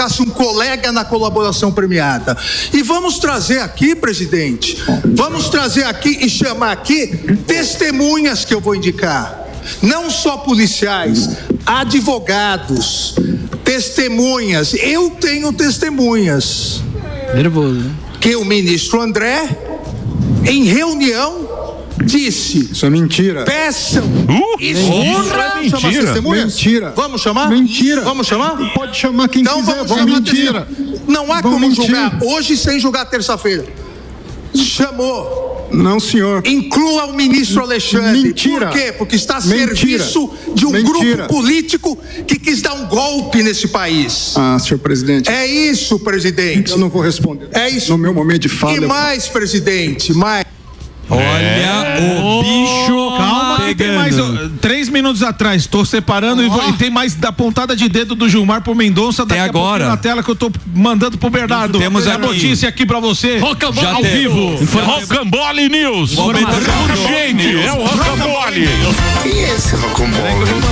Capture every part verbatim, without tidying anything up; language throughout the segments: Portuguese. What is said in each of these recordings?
colocasse um colega na colaboração premiada. E vamos trazer aqui, presidente, vamos trazer aqui e chamar aqui testemunhas que eu vou indicar. Não só policiais, advogados, testemunhas. Eu tenho testemunhas. Nervoso, né? Que o ministro André, em reunião, disse. Isso é mentira. Peçam. Uh, isso, isso é mentira. Mentira. Vamos chamar? Mentira. Vamos chamar? Pode chamar quem então, quiser. Vamos Vamos chamar mentira. Não há vamos como mentir. julgar hoje sem julgar terça-feira. Chamou. Não, senhor. Inclua o ministro Alexandre. Mentira. Por quê? Porque está a Mentira. serviço de um Mentira. grupo político que quis dar um golpe nesse país. Ah, senhor presidente. É isso, presidente. Eu não vou responder. É isso. No meu momento de fala. E mais, presidente, mais. Olha, é. o bicho. Calma, que tem mais. ó, Três minutos atrás, tô separando oh. e, vou, e tem mais da pontada de dedo do Gilmar pro Mendonça. Daqui Tem agora. na tela que eu tô mandando pro Bernardo. Temos a aqui. notícia aqui pra você. Rocambole ao tem. vivo. Rocambole News. Urgente, é o Rocambole. Quem é esse Rocambole?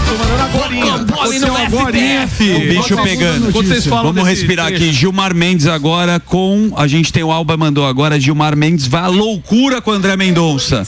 O bicho pegando. Vamos respirar aqui. Gilmar Mendes agora com. A gente tem o Alba mandou agora. Gilmar Mendes vai à loucura com o André Mendonça.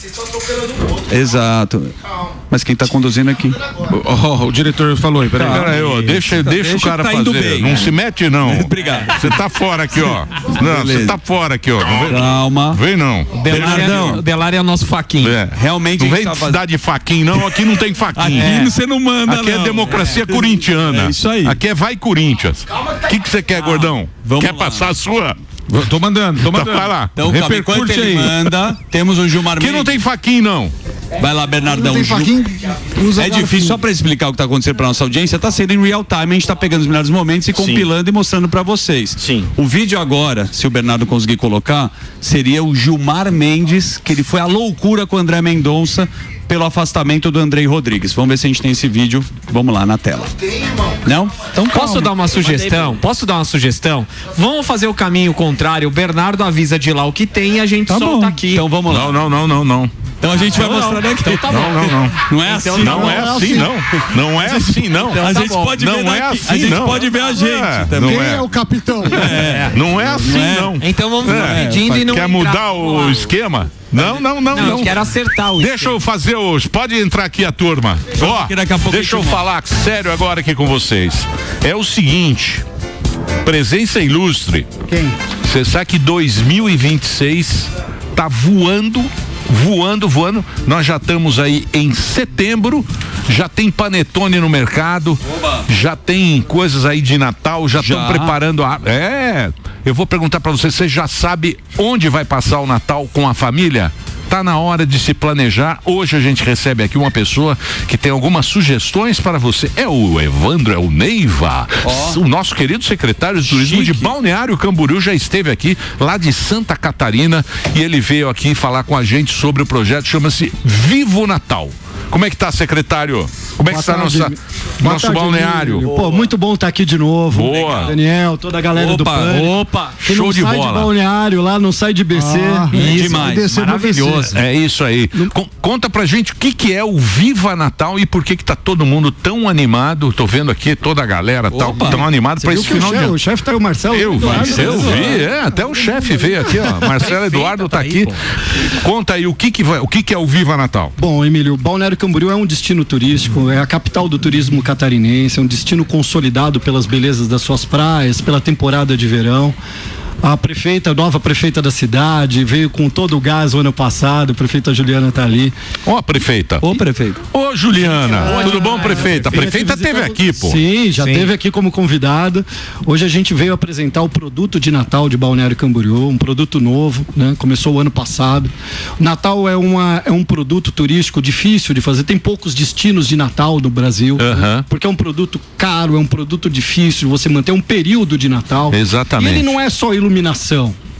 Exato. Mas quem tá conduzindo aqui? Oh, o diretor falou aí, peraí. Peraí, ó, deixa, deixa, deixa o cara tá fazer. Bem, não é. se mete, não. Obrigado. Você tá fora aqui, ó. Não, você tá fora aqui, ó. Não vem, Calma. Vem, não. Bernardão. O Delar é o nosso faquinho. É. Realmente não a vem tá faz... dar de faquinho, não. Aqui não tem faquinho. Aqui você não manda, Aqui não. é democracia é. corintiana. É isso aí. Aqui é vai Corinthians. O que que você quer, gordão? Vamos quer lá. passar a sua? Tô mandando, tô mandando. Então, vai lá. Então, enquanto ele aí. manda, temos o Gilmar Mendes. Aqui não tem faquinho, não. Vai lá, Bernardão. Não tem faquinho, usa é difícil, só para explicar o que está acontecendo para nossa audiência, está sendo em real time, a gente está pegando os melhores momentos e compilando Sim. e mostrando para vocês. Sim. O vídeo agora, se o Bernardo conseguir colocar, seria o Gilmar Mendes, que ele foi à loucura com o André Mendonça pelo afastamento do Andrei Rodrigues. Vamos ver se a gente tem esse vídeo. Vamos lá na tela. Não? Então calma. Posso dar uma sugestão? Posso dar uma sugestão? Vamos fazer o caminho contrário. O Bernardo avisa de lá o que tem e a gente tá solta bom. aqui. Então vamos lá. Não, não, não, não, não. Então a gente vai não, mostrar aqui. Então tá bom. Não, não, não. Não é então, assim. Não, Não é assim, não. Não é assim, não. Então, a tá gente bom. pode ver Não daqui. é assim, A gente não. pode ver a gente É, também. não Quem é o capitão? É. Não é assim, Não é. não. Então vamos É. pedindo e não Quer entrar. mudar o esquema? Não, não, não, Não, não. eu quero acertar o Deixa esquema. eu fazer os. Pode entrar aqui a turma. Ó, que daqui a pouco deixa eu eu te falar sério agora aqui com vocês. É o seguinte. Presença ilustre. Quem? Você sabe que dois mil e vinte e seis tá voando, voando, voando. Nós já estamos aí em setembro, já tem panetone no mercado, Oba. já tem coisas aí de Natal, já estão Já. preparando a... É, eu vou perguntar para você, você já sabe onde vai passar o Natal com a família? Tá na hora de se planejar. Hoje a gente recebe aqui uma pessoa que tem algumas sugestões para você. É o Evandro, é o Neiva, oh. o nosso querido secretário de turismo Chique. de Balneário Camboriú, já esteve aqui lá de Santa Catarina e ele veio aqui falar com a gente sobre o projeto, chama-se Vivo Natal. Como é que tá, secretário? Como é que está nossa, nosso tarde, balneário? Emílio. Pô, muito bom estar tá aqui de novo. Boa. Daniel, toda a galera opa, do Pânico. Opa, Quem show não de sai bola. de balneário lá, não sai de B C. Ah, é isso, demais, maravilhoso. É isso aí. Con- conta pra gente o que que é o Viva Natal e por que que tá todo mundo tão animado. Tô vendo aqui toda a galera tal, tão animado para esse final o de chefe, ano. o chefe tá aí, o Marcelo. Eu vi, Eduardo, eu vi, é, até o chefe veio aqui, ó. Marcelo Eduardo tá aqui. Conta aí o que que vai, o que que é o Viva Natal? Bom, Emílio, Balneário Camboriú é um destino turístico, é a capital do turismo catarinense, é um destino consolidado pelas belezas das suas praias, pela temporada de verão. A prefeita, a nova prefeita da cidade, veio com todo o gás o ano passado, a prefeita Juliana tá ali. Ó, a prefeita. Ô, prefeito. Ô, Juliana, tudo bom, prefeita? A prefeita visitando... teve aqui, pô. Sim, já esteve aqui como convidada. Hoje a gente veio apresentar o produto de Natal de Balneário Camboriú, um produto novo, né? Começou o ano passado. O Natal é, uma, é um produto turístico difícil de fazer, tem poucos destinos de Natal no Brasil, Uhum. né? Porque é um produto caro, é um produto difícil de você manter um período de Natal. Exatamente. E ele não é só iluminação.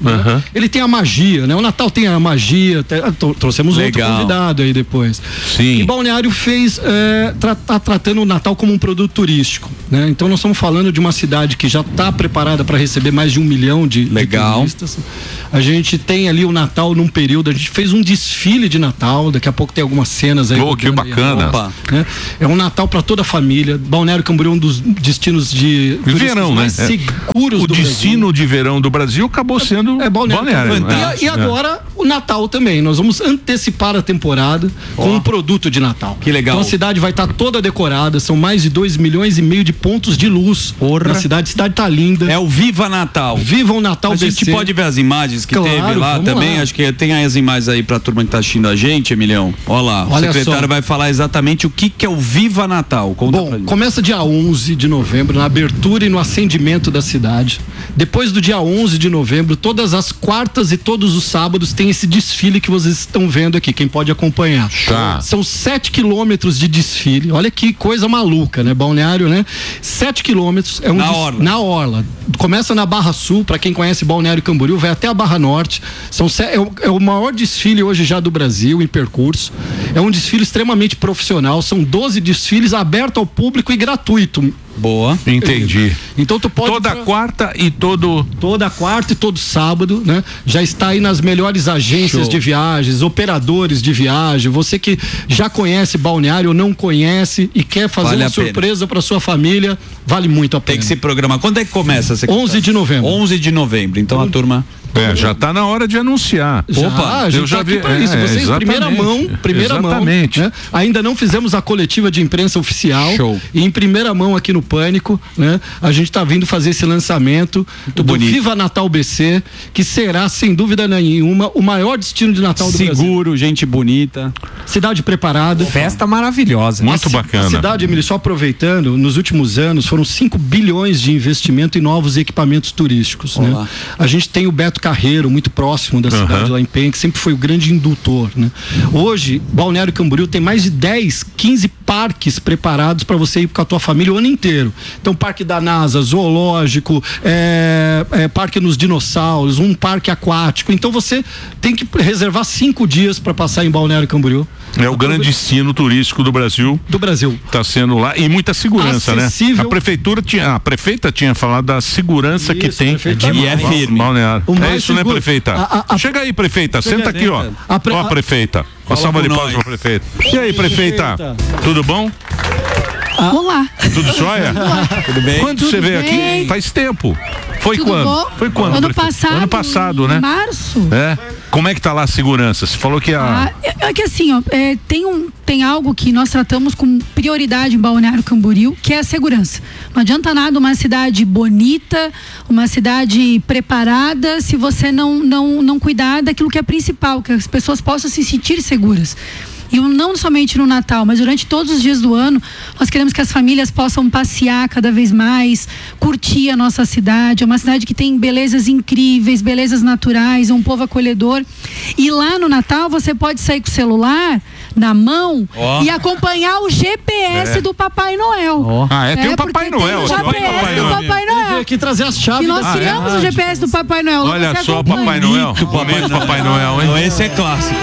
Uhum. Né? Ele tem a magia, né? O Natal tem a magia, até, trouxemos Legal. outro convidado aí depois. Sim. E Balneário fez, é, tra, tá tratando o Natal como um produto turístico, né? Então nós estamos falando de uma cidade que já está preparada para receber mais de um milhão de, Legal. de turistas. A gente tem ali o Natal num período, a gente fez um desfile de Natal, daqui a pouco tem algumas cenas aí. Oh, que bacana. Opa, né? É um Natal para toda a família. Balneário Camboriú é um dos destinos de verão, mais né? seguros O do destino Brasil. de verão do Brasil acabou sendo É Balneário. Balneário. né? E, e agora o Natal também. Nós vamos antecipar a temporada oh. com um produto de Natal. Que legal. Então a cidade vai estar tá toda decorada. São mais de dois milhões e meio de pontos de luz Porra. na cidade. A cidade tá linda. É o Viva Natal. Viva o Natal A gente B C. pode ver as imagens que Claro, teve lá vamos também. lá. Acho que tem as imagens aí pra turma que tá assistindo a gente, Emilhão. Olha lá. Olha o secretário só. vai falar exatamente o que, que é o Viva Natal. Conta pra Bom, gente. começa dia onze de novembro, na abertura e no acendimento da cidade. Depois do dia onze de novembro, todas as quartas e todos os sábados tem esse desfile que vocês estão vendo aqui, quem pode acompanhar. Tá. São sete quilômetros de desfile. Olha que coisa maluca, né? Balneário, né? Sete quilômetros. É um Na des... orla. Na orla. Começa na Barra Sul, para quem conhece Balneário Camboriú, vai até a Barra Norte. São se... é, o... é o maior desfile hoje já do Brasil em percurso. É um desfile extremamente profissional. São doze desfiles abertos ao público e gratuito. Boa. Entendi. Então tu pode Toda quarta e todo toda quarta e todo sábado, né? Já está aí nas melhores agências Show. de viagens, operadores de viagem. Você que já conhece Balneário ou não conhece e quer fazer Vale uma a pena. surpresa para sua família, vale muito a pena. Tem que se programar. Quando é que começa? secretário? onze de novembro. onze de novembro. Então a turma. É, já tá na hora de anunciar. Já, Opa, a gente eu já tá vi. aqui pra isso. é, Vocês, primeira exatamente. mão, primeira exatamente. mão. Né? Ainda não fizemos a coletiva de imprensa oficial. Show. E em primeira mão aqui no Pânico, né? A gente tá vindo fazer esse lançamento do bonito. Viva Natal B C, que será, sem dúvida nenhuma, o maior destino de Natal do Brasil. Seguro, gente bonita. Cidade preparada. Festa maravilhosa. Muito A ci- bacana. A cidade, Emílio, só aproveitando, nos últimos anos foram cinco bilhões de investimento em novos equipamentos turísticos. Né? Olá. A gente tem o Beto Carreiro, muito próximo da cidade, Uhum. lá em Penha, que sempre foi o grande indutor. Né? Hoje, Balneário Camboriú tem mais de dez, quinze parques preparados para você ir com a tua família o ano inteiro. Então, parque da NASA, zoológico, é, é, parque nos dinossauros, um parque aquático. Então, você tem que reservar cinco dias para passar em Balneário Camboriú. É o grande destino turístico do Brasil. Do Brasil. Tá sendo lá e muita segurança, Acessível. né? A prefeitura tinha, a prefeita tinha falado da segurança que Isso, tem. prefeita E é firme. Balneário. O É mais isso, né, seguro. prefeita? A- a- a- Chega aí, prefeita. Senta aqui, ó. A pre- Ó, a prefeita. Uma Fala salva com de palmas nós. pra prefeita. E aí, prefeita? Prefeita. Tudo bom? Olá. Tudo jóia? Tudo bem? Quando Tudo você veio bem? aqui? Faz tempo. Foi Tudo quando? bom? Foi quando? Ano prefeita? passado. Ano passado, em né? Março. É. Como é que tá lá a segurança? Você falou que a. Ah, é, é que assim, ó, é, tem, um, tem algo que nós tratamos com prioridade em Balneário Camboriú, que é a segurança. Não adianta nada uma cidade bonita, uma cidade preparada, se você não, não, não cuidar daquilo que é principal, que as pessoas possam se sentir seguras. E não somente no Natal, mas durante todos os dias do ano, nós queremos que as famílias possam passear cada vez mais, curtir a nossa cidade. É uma cidade que tem belezas incríveis, belezas naturais, um povo acolhedor. E lá no Natal você pode sair com o celular na mão Ó. e acompanhar o G P S É. do Papai Noel. Ah, é? Tem o porque Papai tem Noel. o Olha o G P S Papai do Noel. Papai Ele veio Noel. aqui trazer as chaves. E nós da criamos cidade. o G P S do Papai Noel. Olha Você só, acompanha. Papai Noel. Momento Papai Noel, hein? Não, esse é clássico.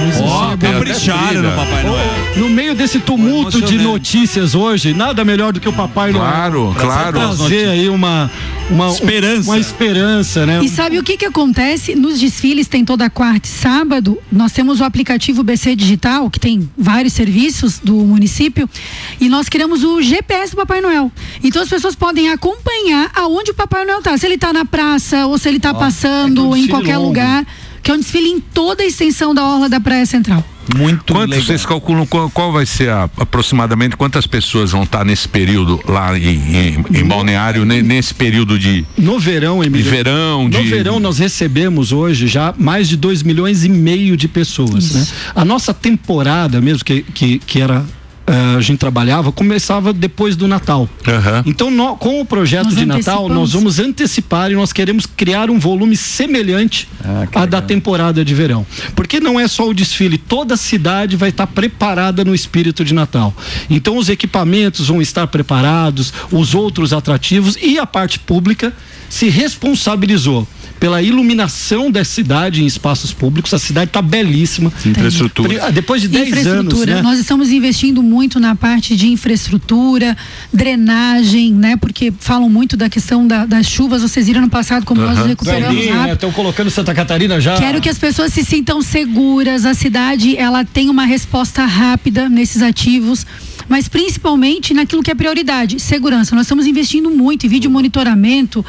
Ó, é capricharam no Papai Noel. No meio desse tumulto de Emocionante. notícias hoje, nada melhor do que o Papai Noel. Claro, claro. Trazer aí uma, uma Esperança. Uma esperança, né? E sabe o que que acontece? Nos desfiles tem toda quarta e sábado, nós temos o aplicativo B C Digital, que tem vários serviços do município, e nós criamos o G P S do Papai Noel. Então as pessoas podem acompanhar aonde o Papai Noel tá. Se ele tá na praça, ou se ele tá é passando um em desfile qualquer longo. lugar, que é um desfile em toda a extensão da orla da Praia Central. Muito Quanto legal. vocês calculam qual, qual vai ser a, aproximadamente quantas pessoas vão estar nesse período lá em, em, em Balneário, ne- nesse período de, No verão, de Emílio. verão, de No verão nós recebemos hoje já mais de dois milhões e meio de pessoas, né? A nossa temporada mesmo, que, que, que era, uh, a gente trabalhava, começava depois do Natal. Aham. Então, nó- com o projeto Nós de Natal, antecipamos. nós vamos antecipar e nós queremos criar um volume semelhante à da temporada de verão. Porque não é só o desfile, toda a cidade vai estar preparada no espírito de Natal. Então, os equipamentos vão estar preparados, os outros atrativos e a parte pública se responsabilizou pela iluminação da cidade em espaços públicos. A cidade está belíssima. Infraestrutura. Depois de dez anos, né? Nós estamos investindo muito na parte de infraestrutura, drenagem, né? Porque falam muito da questão da, das chuvas. Vocês viram no passado como uhum. nós recuperamos rápido. Estão colocando Santa Catarina já. Quero que as pessoas se sintam seguras. A cidade, ela tem uma resposta rápida nesses ativos, mas principalmente naquilo que é prioridade, segurança. Nós estamos investindo muito em vídeo monitoramento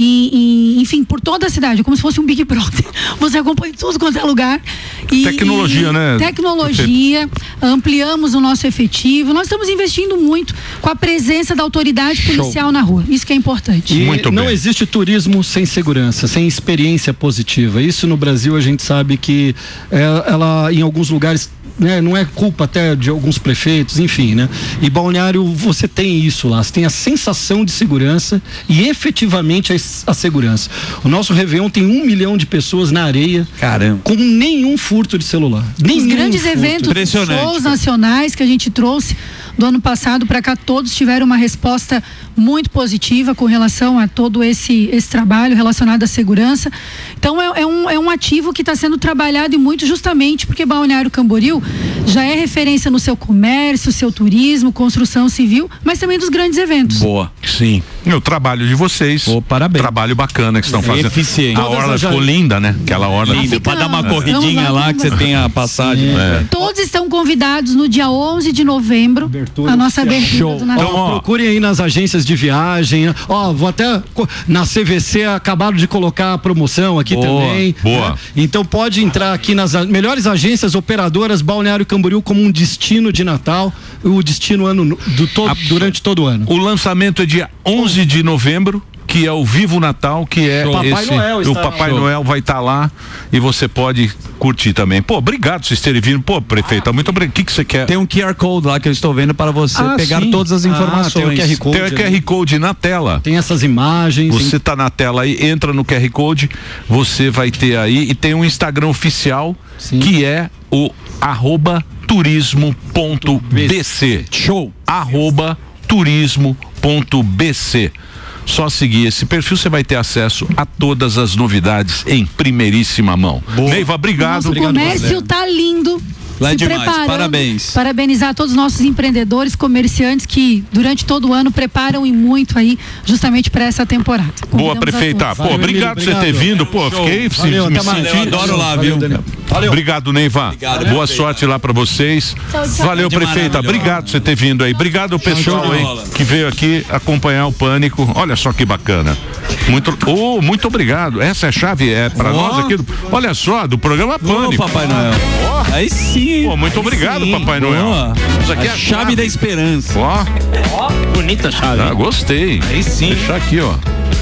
e, e enfim, por toda a cidade, como se fosse um Big Brother. Você acompanha tudo quanto é lugar. E, tecnologia, e, né? Tecnologia, ampliamos o nosso efetivo. Nós estamos investindo muito com a presença da autoridade policial Show. Na rua. Isso que é importante. E muito não bem. existe turismo sem segurança, sem experiência positiva. Isso no Brasil a gente sabe que é, ela em alguns lugares, né, não é culpa até de alguns prefeitos, enfim, né? E Balneário, você tem isso lá, você tem a sensação de segurança e efetivamente a, a segurança. O nosso Réveillon tem um milhão de pessoas na areia. Caramba. Com nenhum furto de celular. Os grandes furto. eventos, shows nacionais que a gente trouxe do ano passado para cá, todos tiveram uma resposta muito positiva com relação a todo esse, esse trabalho relacionado à segurança. Então é, é, um, é um ativo que está sendo trabalhado e muito justamente porque Balneário Camboriú já é referência no seu comércio, seu turismo, construção civil, mas também dos grandes eventos. Boa. Sim. O trabalho de vocês. Oh, parabéns. Trabalho bacana que estão fazendo. Eficiente. A orla ficou linda, né? Aquela orla. Linda. Para dar uma corridinha lá, lá que você tem a passagem. É. Todos estão convidados no dia onze de novembro. Abertura a nossa abertura Show. do Natal. Então, ó, procurem aí nas agências de viagem. Ó, vou até na C V C acabaram de colocar a promoção aqui boa, também. Boa. Né? Então pode entrar aqui nas melhores agências operadoras Balneário Camboriú como um destino de Natal, o destino ano do todo, a, durante todo o ano. O lançamento é dia onze de novembro. Que é o Vivo Natal, que é Papai esse, Noel o Papai Noel. Noel vai estar tá lá e você pode curtir também. Pô, obrigado por vocês terem vindo. Pô, prefeito, muito obrigado. O que que você quer? Tem um Q R Code lá que eu estou vendo para você ah, pegar sim. todas as informações. Ah, tem o Q R Code. Tem o Q R Code na tela. Tem essas imagens. Você tá na tela aí, entra no Q R Code, você vai ter aí e tem um Instagram oficial sim. que é o arroba turismo ponto b c. Show! Arroba turismo ponto b c. Só seguir esse perfil, você vai ter acesso a todas as novidades em primeiríssima mão. Boa. Neiva, obrigado. O comércio tá lindo. Lá é se demais, preparando. Parabéns. Parabenizar todos os nossos empreendedores, comerciantes que durante todo o ano preparam e muito aí justamente para essa temporada. Boa, prefeita. Pô, obrigado por você ter vindo. Pô, Show. fiquei Valeu, me até mais. senti. Eu adoro lá, viu? Valeu. Obrigado, Neiva. Obrigado, Boa né? sorte lá para vocês. Tchau, tchau. Valeu, prefeita. Obrigado por você ter vindo aí. Obrigado, pessoal aí que veio aqui acompanhar o Pânico. Olha só que bacana. Muito, oh, muito obrigado. Essa é a chave é para oh. nós aqui. Do, olha só, do programa Pânico. Oh, Papai Noel. Oh. Aí sim. Pô, muito obrigado. Obrigado, Papai Noel. Boa. Isso aqui a é a chave, chave da esperança. Ó. Ó, bonita chave. Ah, gostei. Aí sim. Deixa aqui, ó.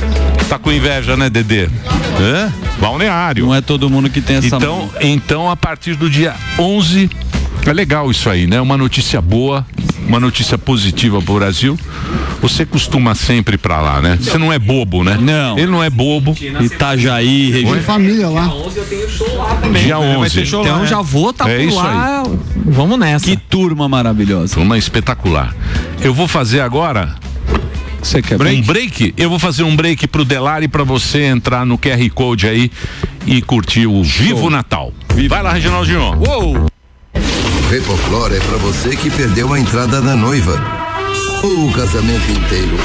Tá com inveja, né, Dedê? É? Balneário. Não é todo mundo que tem essa Então, mão. então a partir do dia onze, é legal isso aí, né? Uma notícia boa, uma notícia positiva pro Brasil. Você costuma sempre pra lá, né? Você não é bobo, né? Não. Ele não é bobo. Itajaí, região. Tem família lá. Dia onze eu tenho show lá também. Dia onze. Então lá, né? já vou tá é por isso lá. Aí. Vamos nessa. Que turma maravilhosa. Uma espetacular. Eu vou fazer agora Você quer break? um break? Eu vou fazer um break pro Delari pra você entrar no Q R Code aí e curtir o Vivo Show. Natal. Vivo. Vai lá, Reginaldinho. Uou! Repoflor é pra você que perdeu a entrada da noiva ou o casamento inteiro.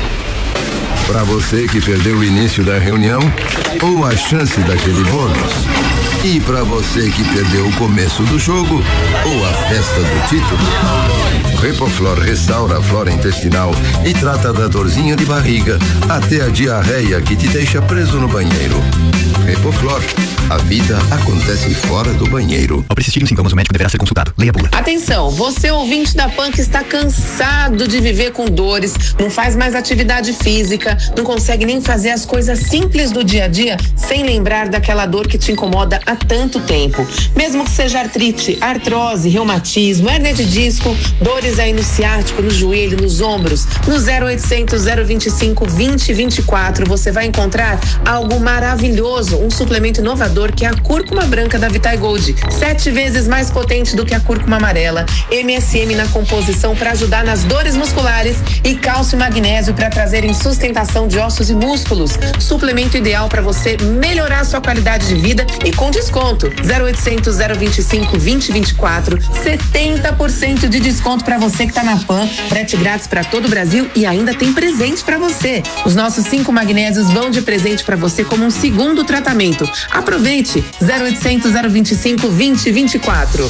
Pra você que perdeu o início da reunião ou a chance daquele bônus. E pra você que perdeu o começo do jogo ou a festa do título. Repoflor restaura a flora intestinal e trata da dorzinha de barriga até a diarreia que te deixa preso no banheiro. Repoflor, a vida acontece fora do banheiro. Ao persistirem sintomas, o médico deverá ser consultado. Leia a bula. Atenção, você ouvinte da Punk está cansado de viver com dores, não faz mais atividade física, não consegue nem fazer as coisas simples do dia a dia sem lembrar daquela dor que te incomoda há tanto tempo. Mesmo que seja artrite, artrose, reumatismo, hérnia de disco, dores aí no ciático, no joelho, nos ombros, no zero oitocentos, zero vinte e cinco, vinte, vinte e quatro, você vai encontrar algo maravilhoso, um suplemento inovador que é a cúrcuma branca da Vitai Gold, sete vezes mais potente do que a cúrcuma amarela, M S M na composição para ajudar nas dores musculares e cálcio e magnésio para trazerem sustentação de ossos e músculos. Suplemento ideal para você melhorar a sua qualidade de vida e com desconto. zero oitocentos, zero vinte e cinco, vinte, vinte e quatro, setenta por cento de desconto para você que tá na Pan, frete grátis para todo o Brasil e ainda tem presente para você. Os nossos cinco magnésios vão de presente para você como um segundo tratamento. Aproveite. zero oitocentos, zero vinte e cinco, vinte, vinte e quatro.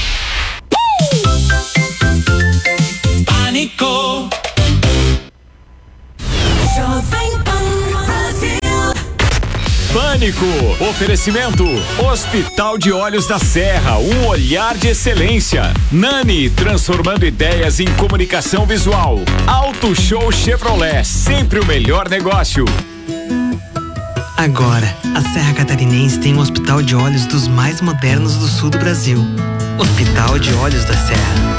Pânico. Pânico, oferecimento Hospital de Olhos da Serra, um olhar de excelência. Nani, transformando ideias em comunicação visual. Auto Show Chevrolet, sempre o melhor negócio. Agora, a Serra Catarinense tem um hospital de olhos dos mais modernos do sul do Brasil. Hospital de Olhos da Serra.